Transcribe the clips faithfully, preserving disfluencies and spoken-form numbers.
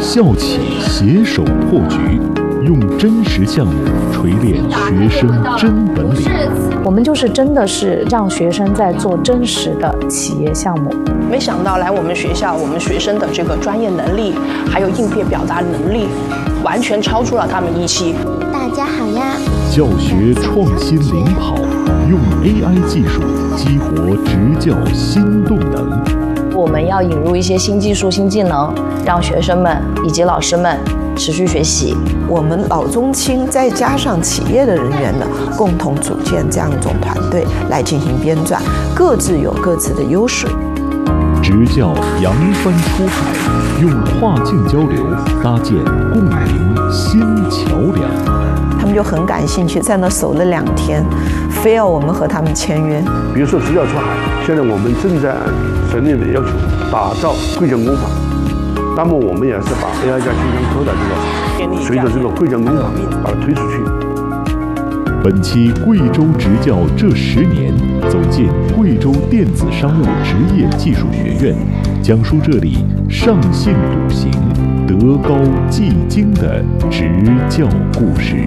校企携手破局，用真实项目锤炼学生真本领。 我们就是真的是让学生在做真实的企业项目。 没想到来我们学校，我们学生的这个专业能力，还有应变表达能力，完全超出了他们预期。 大家好呀！ 教学创新领跑，用 A I 技术激活执教新动能。 我们要引入一些新技术、新技能，让学生们以及老师们持续学习。 我们老中青再加上企业的人员呢，共同组建这样一种团队来进行编撰，各自有各自的优势。 执教扬帆出海，用跨境交流搭建共鸣新桥梁。 他们就很感兴趣，在那守了两天，非要我们和他们签约。 比如说执教出海，现在我们正在按省里的要求打造贵江工坊，那么我们也是把 A I 加金商科的这个随着这个贵江工坊把它推出去。 本期贵州执教这十年，走进贵州电子商务职业技术学院，讲述这里上信笃行、德高继精的执教故事。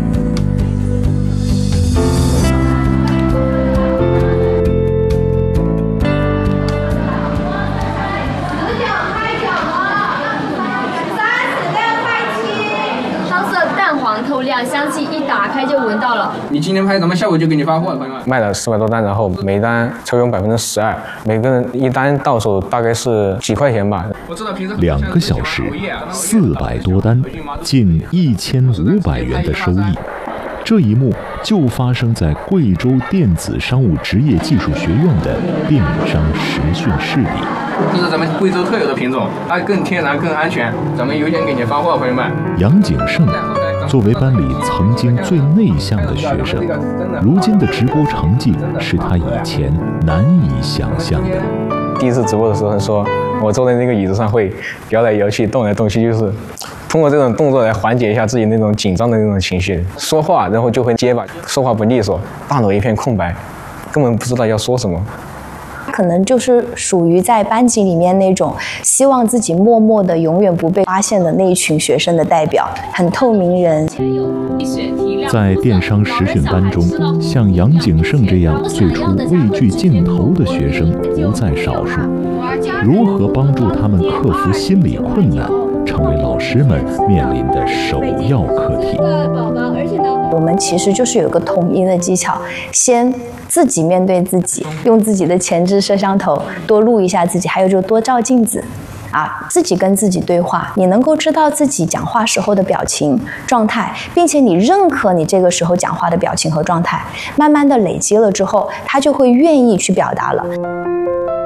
透亮，香气一打开就闻到了。 你今天拍，咱们下午就给你发货，朋友们。 卖了四百多单，然后每单抽佣百分之十二，每个人一单到手大概是几块钱吧。 我知道平时两个小时，四百多单，近一千五百元的收益。这一幕就发生在贵州电子商务职业技术学院的电商实训室里。 这是咱们贵州特有的品种，它更天然、更安全。咱们邮件给你发货，朋友们。 杨景胜作为班里曾经最内向的学生，如今的直播成绩是他以前难以想象的。 第一次直播的时候说，我坐在那个椅子上会摇来摇去、动来动去，就是通过这种动作来缓解一下自己那种紧张的那种情绪。说话然后就会结巴，说话不利索，大脑一片空白，根本不知道要说什么。 可能就是属于在班级里面那种希望自己默默的永远不被发现的那一群学生的代表，很透明人。 在电商实训班中，像杨景胜这样最初畏惧镜头的学生不在少数。如何帮助他们克服心理困难，成为老师们面临的首要课题。 我们其实就是有个统一的技巧，先自己面对自己，用自己的前置摄像头多录一下自己，还有就多照镜子啊，自己跟自己对话，你能够知道自己讲话时候的表情状态，并且你认可你这个时候讲话的表情和状态，慢慢的累积了之后，他就会愿意去表达了。